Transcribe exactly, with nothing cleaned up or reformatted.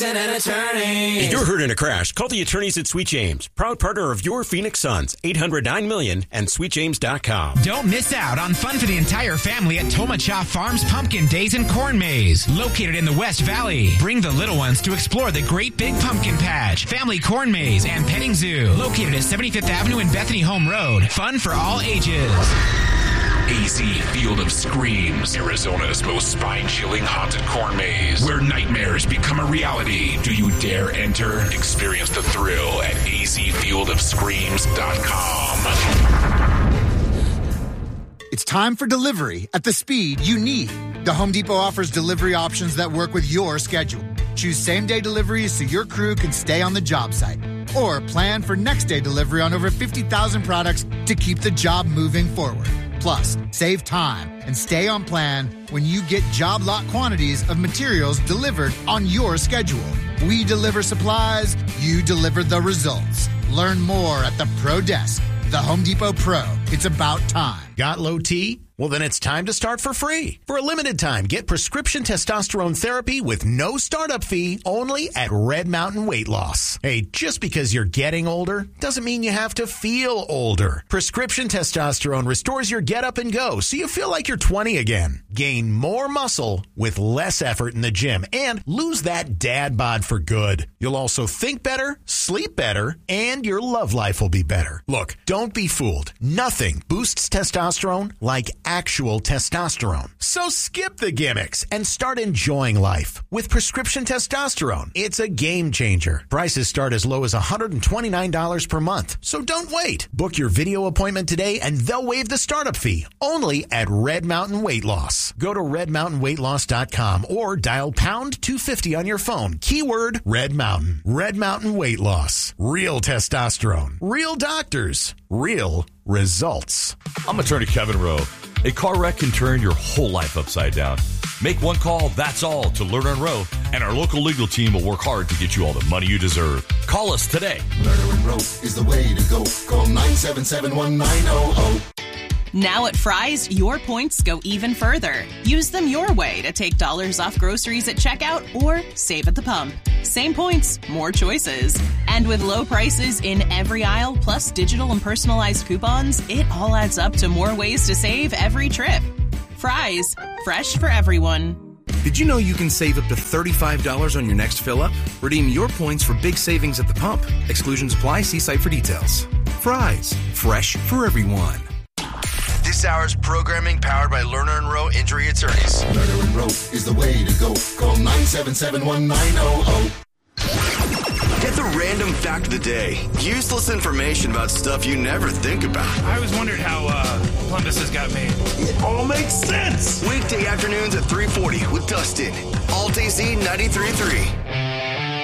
and attorneys. If you're hurt in a crash, call the attorneys at Sweet James, proud partner of your Phoenix Suns, eight hundred nine million and sweet james dot com. Don't miss out on fun for the entire family at Tomacha Farms Pumpkin Days and Corn Maze, located in the West Valley. Bring the little ones to explore the Great Big Pumpkin Patch, Family Corn Maze, and Petting Zoo, located at seventy-fifth Avenue and Bethany Home Road. Fun for all ages. A Z Field of Screams, Arizona's most spine-chilling haunted corn maze, where nightmares become a reality. Do you dare enter? Experience the thrill at a z field of screams dot com. It's time for delivery at the speed you need. The Home Depot offers delivery options that work with your schedule. Choose same-day deliveries so your crew can stay on the job site. Or plan for next-day delivery on over fifty thousand products to keep the job moving forward. Plus, save time and stay on plan when you get job lot quantities of materials delivered on your schedule. We deliver supplies, you deliver the results. Learn more at the Pro Desk. The Home Depot Pro. It's about time. Got low T? Well, then it's time to start for free. For a limited time, get prescription testosterone therapy with no startup fee only at Red Mountain Weight Loss. Hey, just because you're getting older doesn't mean you have to feel older. Prescription testosterone restores your get up and go so you feel like you're twenty again. Gain more muscle with less effort in the gym and lose that dad bod for good. You'll also think better, sleep better, and your love life will be better. Look, don't be fooled. Nothing boosts testosterone like actual testosterone. So skip the gimmicks and start enjoying life with prescription testosterone. It's a game changer. Prices start as low as one hundred twenty-nine dollars per month. So don't wait. Book your video appointment today and they'll waive the startup fee only at Red Mountain Weight Loss. Go to red mountain weight loss dot com or dial pound two fifty on your phone. Keyword Red Mountain. Red Mountain Weight Loss. Real testosterone. Real doctors. Real results. I'm attorney Kevin Rowe. A car wreck can turn your whole life upside down. Make one call, that's all, to Lerner and Rowe, and our local legal team will work hard to get you all the money you deserve. Call us today. Lerner and Rowe is the way to go. Call nine seven seven, one nine zero zero. Now at Fry's, your points go even further. Use them your way to take dollars off groceries at checkout or save at the pump. Same points, more choices. And with low prices in every aisle, plus digital and personalized coupons, it all adds up to more ways to save every trip. Fry's, fresh for everyone. Did you know you can save up to thirty-five dollars on your next fill-up? Redeem your points for big savings at the pump. Exclusions apply. See site for details. Fry's, fresh for everyone. This hour's programming powered by Lerner and Rowe Injury Attorneys. Lerner and Rowe is the way to go. Call nine seven seven, one nine zero zero. Get the random fact of the day. Useless information about stuff you never think about. I always wondered how uh, Plumbuses got made. It all makes sense. Weekday afternoons at three forty with Dustin. Alt A Z ninety-three point three.